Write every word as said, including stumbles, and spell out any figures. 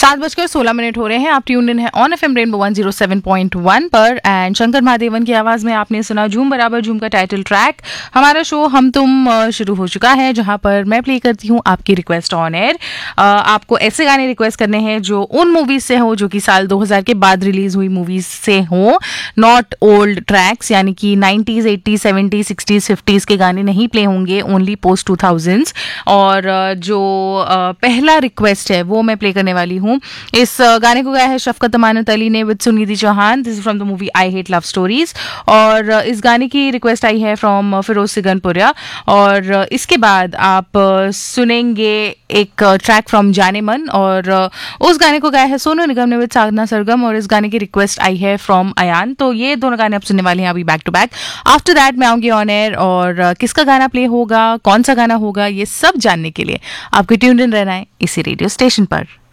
सात बजकर सोलह मिनट हो रहे हैं। आप ट्यून इन है on F M rainbow one zero seven point one पर एंड शंकर महादेवन की आवाज में आपने सुना झूम बराबर झूम का टाइटल ट्रैक। हमारा शो हम तुम शुरू हो चुका है, जहां पर मैं प्ले करती हूं आपकी रिक्वेस्ट ऑन एयर। आपको ऐसे गाने रिक्वेस्ट करने हैं जो उन मूवीज से हो जो कि साल दो हज़ार के बाद रिलीज हुई मूवीज से हो, नॉट ओल्ड ट्रैक्स, यानी कि nineties, eighties, seventies, sixties, fifties के गाने नहीं प्ले होंगे, ओनली पोस्ट टू थाउजेंड्स। और जो पहला रिक्वेस्ट है वो मैं प्ले करने वाली हूँ। इस गाने को गाया है शफकत अमानत अली ने with Sunidhi Chauhan. This is from the movie I hate love stories. और इस गाने की रिक्वेस्ट आई है फ्रॉम फिरोज सिगनपुरिया। और इसके बाद आप सुनेंगे एक ट्रैक फ्रॉम जाने मन, और उस गाने को गाया है सोनू निगम ने विद साधना सरगम। और इस गाने की रिक्वेस्ट आई है फ्रॉम अयान। तो ये दोनों गाने आप सुनने वाले हैं अभी back to back. After that मैं आऊंगी ऑन एयर, और किसका गाना प्ले होगा, कौन सा गाना होगा, ये सब जानने के लिए आपको ट्यून्ड इन रहना है इसी रेडियो स्टेशन पर।